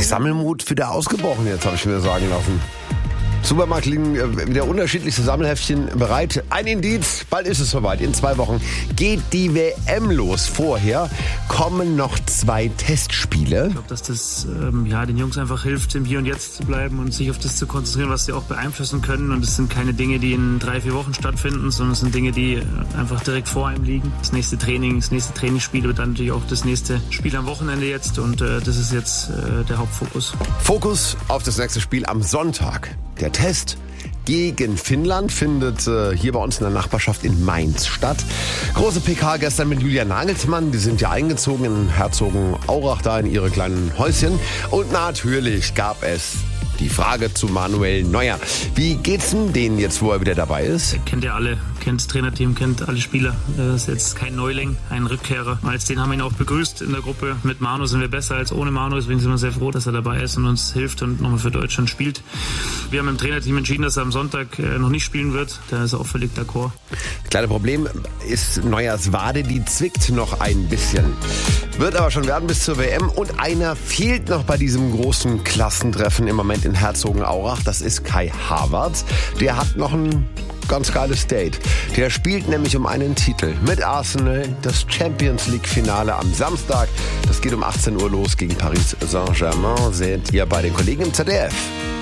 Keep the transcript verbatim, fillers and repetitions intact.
richtig Sammelmut wieder ausgebrochen jetzt, habe ich mir sagen lassen. Supermarkt liegen wieder unterschiedlichste Sammelheftchen bereit. Ein Indiz, bald ist es soweit. In zwei Wochen geht die W M los. Vorher kommen noch zwei Testspiele. Ich glaube, dass das ähm, ja, den Jungs einfach hilft, im Hier und Jetzt zu bleiben und sich auf das zu konzentrieren, was sie auch beeinflussen können. Und es sind keine Dinge, die in drei, vier Wochen stattfinden, sondern es sind Dinge, die einfach direkt vor einem liegen. Das nächste Training, das nächste Trainingsspiel wird dann natürlich auch das nächste Spiel am Wochenende jetzt. Und äh, das ist jetzt äh, der Hauptfokus. Fokus auf das nächste Spiel am Sonntag. Der Test gegen Finnland findet äh, hier bei uns in der Nachbarschaft in Mainz statt. Große P K gestern mit Julian Nagelsmann. Die sind ja eingezogen in Herzogenaurach, da in ihre kleinen Häuschen. Und natürlich gab es die Frage zu Manuel Neuer. Wie geht's denn denen jetzt, wo er wieder dabei ist? Kennt ihr alle, kennt das Trainerteam, kennt alle Spieler. Das ist jetzt kein Neuling, ein Rückkehrer. Als den haben wir ihn auch begrüßt in der Gruppe. Mit Manu sind wir besser als ohne Manu, deswegen sind wir sehr froh, dass er dabei ist und uns hilft und nochmal für Deutschland spielt. Wir haben im Trainerteam entschieden, dass er am Sonntag noch nicht spielen wird. Da ist er auch völlig d'accord. Das kleine Problem ist Neuers Wade, die zwickt noch ein bisschen. Wird aber schon werden bis zur W M. Und einer fehlt noch bei diesem großen Klassentreffen im Moment in Herzogenaurach. Das ist Kai Havertz. Der hat noch ein ganz geiles Date. Der spielt nämlich um einen Titel mit Arsenal. Das Champions League Finale am Samstag. Das geht um achtzehn Uhr los gegen Paris Saint-Germain. Seht ihr bei den Kollegen im Z D F.